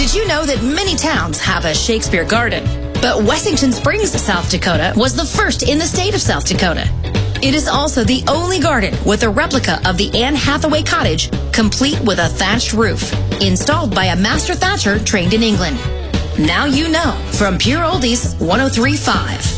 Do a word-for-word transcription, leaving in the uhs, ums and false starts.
Did you know that many towns have a Shakespeare Garden? But Wessington Springs, South Dakota was the first in the state of South Dakota. It is also the only garden with a replica of the Anne Hathaway cottage, complete with a thatched roof, installed by a master thatcher trained in England. Now you know from Pure Oldies one oh three point five.